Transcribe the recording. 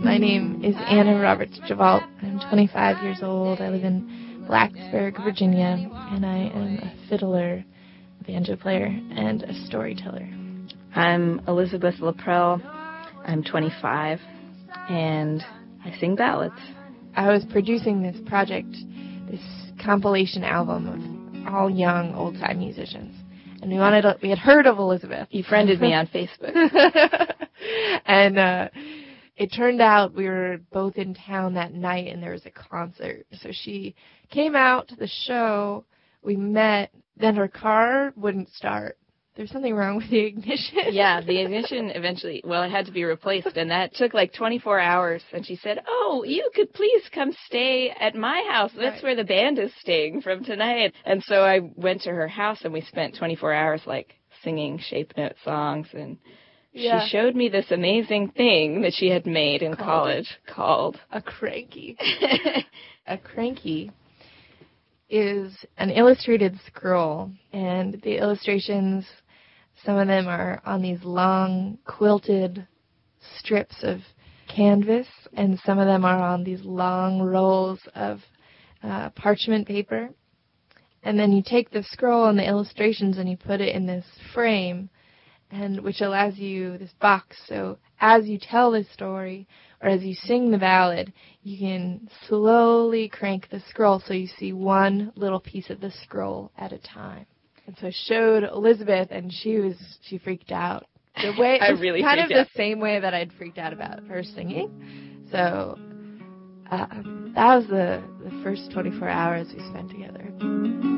My name is Anna Roberts Javalt. I'm 25 years old. I live in Blacksburg, Virginia, and I am a fiddler, banjo player, and a storyteller. I'm Elizabeth Laprelle. I'm 25, and I sing ballads. I was producing this project, this compilation album of all young, old-time musicians. And we had heard of Elizabeth. You friended me on Facebook. And it turned out we were both in town that night, and there was a concert. So she came out to the show. We met. Then her car wouldn't start. There's something wrong with the ignition. Yeah, the ignition eventually, it had to be replaced, and that took like 24 hours. And she said, "Oh, you could please come stay at my house. That's where the band is staying from tonight." And so I went to her house, and we spent 24 hours, singing shape note songs. And she showed me this amazing thing that she had made in college called a cranky. A cranky is an illustrated scroll, and the illustrations, some of them are on these long quilted strips of canvas, and some of them are on these long rolls of parchment paper. And then you take the scroll and the illustrations and you put it in this frame, and which allows you this box. So as you tell this story, or as you sing the ballad, you can slowly crank the scroll so you see one little piece of the scroll at a time. And so I showed Elizabeth, and she freaked out. The way I really kind freaked of out. The same way that I'd freaked out about her singing. So that was the first 24 hours we spent together.